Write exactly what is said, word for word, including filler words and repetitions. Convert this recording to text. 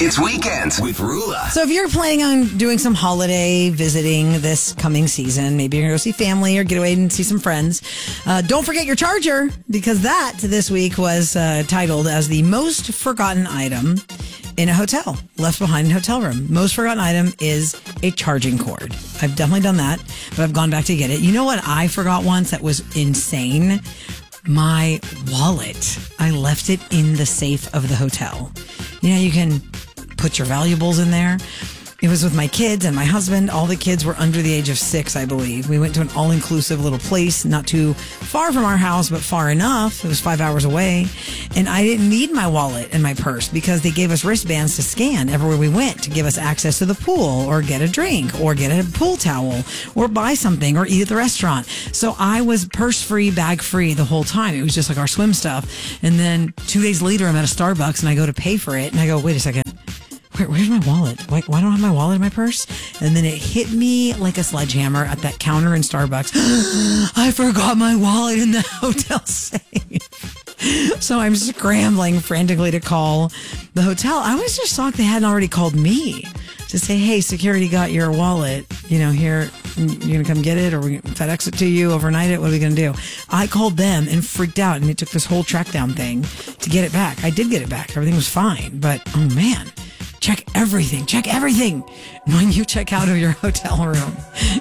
It's Weekends with Rula. So if you're planning on doing some holiday visiting this coming season, maybe you're going to go see family or get away and see some friends, uh, don't forget your charger, because that this week was uh, titled as the most forgotten item in a hotel, left behind in a hotel room. Most forgotten item is a charging cord. I've definitely done that, but I've gone back to get it. You know what I forgot once that was insane? My wallet. I left it in the safe of the hotel. You know, you can put your valuables in there. It was with my kids and my husband. All the kids were under the age of six, I believe. We went to an all-inclusive little place, not too far from our house, but far enough. It was five hours away. And I didn't need my wallet and my purse because they gave us wristbands to scan everywhere we went to give us access to the pool or get a drink or get a pool towel or buy something or eat at the restaurant. So I was purse-free, bag-free the whole time. It was just like our swim stuff. And then two days later, I'm at a Starbucks and I go to pay for it. And I go, wait a second. Where, where's my wallet? Why, why don't I have my wallet in my purse? And then it hit me like a sledgehammer at that counter in Starbucks. I forgot my wallet in the hotel safe. So I'm scrambling frantically to call the hotel. I was just shocked they hadn't already called me to say, hey, security got your wallet. You know, here, you're going to come get it or we FedEx it to you, overnight it. What are we going to do? I called them and freaked out, and it took this whole track down thing to get it back. I did get it back. Everything was fine. But, oh, man. Check everything. Check everything when you check out of your hotel room.